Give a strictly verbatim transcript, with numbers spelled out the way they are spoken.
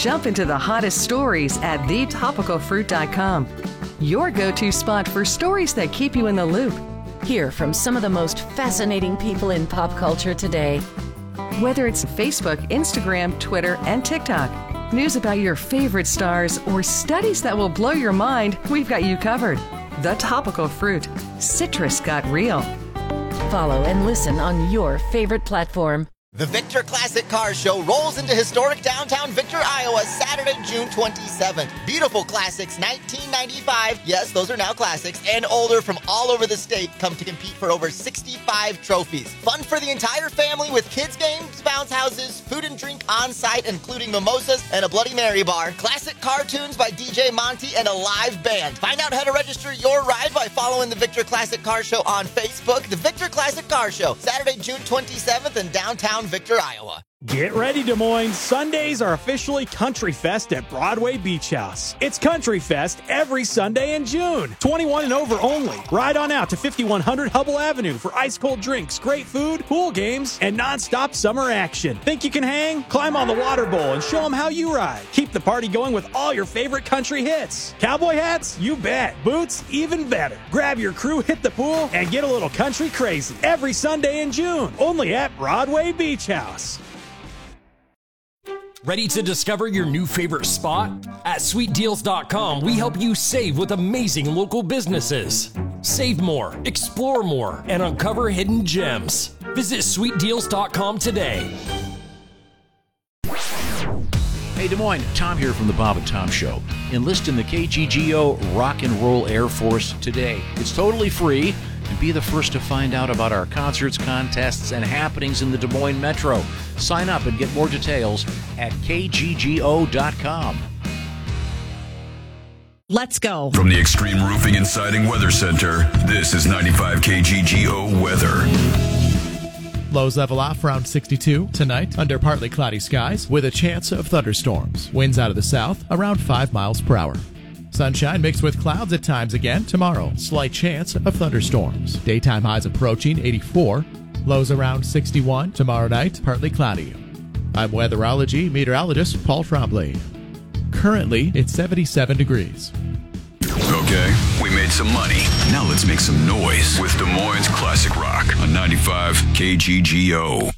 Jump into the hottest stories at the topical fruit dot com. Your go-to spot for stories that keep you in the loop. Hear from some of the most fascinating people in pop culture today. Whether it's Facebook, Instagram, Twitter, and TikTok, news about your favorite stars, or studies that will blow your mind, we've got you covered. The Topical Fruit. Citrus got real. Follow and listen on your favorite platform. The Victor Classic Car Show rolls into historic downtown Victor, Iowa, Saturday, June twenty-seventh. Beautiful classics, nineteen ninety-five, yes, those are now classics, and older from all over the state come to compete for over sixty-five trophies. Fun for the entire family with kids games, bounce houses, food and drink on site, including mimosas and a Bloody Mary bar, classic cartoons by D J Monty, and a live band. Find out how to register your ride by following the Victor Classic Car Show on Facebook. The Victor Classic Car Show, Saturday, June twenty-seventh in downtown Victor, Iowa. Get ready, Des Moines. Sundays are officially Country Fest at Broadway Beach House. It's Country Fest every Sunday in June. twenty-one and over only. Ride on out to fifty-one hundred Hubble Avenue for ice-cold drinks, great food, pool games, and non-stop summer action. Think you can hang? Climb on the water bowl and show them how you ride. Keep the party going with all your favorite country hits. Cowboy hats? You bet. Boots? Even better. Grab your crew, hit the pool, and get a little country crazy. Every Sunday in June. Only at Broadway Beach House. Ready to discover your new favorite spot? At sweet deals dot com, we help you save with amazing local businesses. Save more, explore more, and uncover hidden gems. Visit sweet deals dot com today. Hey Des Moines, Tom here from the Bob and Tom Show. Enlist in the K G G O Rock and Roll Air Force today. It's totally free. And be the first to find out about our concerts, contests, and happenings in the Des Moines Metro. Sign up and get more details at K G G O dot com. Let's go. From the Extreme Roofing and Siding Weather Center, this is ninety-five K G G O weather. Lows level off around sixty-two tonight under partly cloudy skies with a chance of thunderstorms. Winds out of the south around five miles per hour. Sunshine mixed with clouds at times again tomorrow. Slight chance of thunderstorms. Daytime highs approaching eighty-four. Lows around sixty-one. Tomorrow night, partly cloudy. I'm weatherology meteorologist Paul Trombley. Currently, it's seventy-seven degrees. Okay, we made some money. Now let's make some noise with Des Moines Classic Rock on ninety-five K G G O.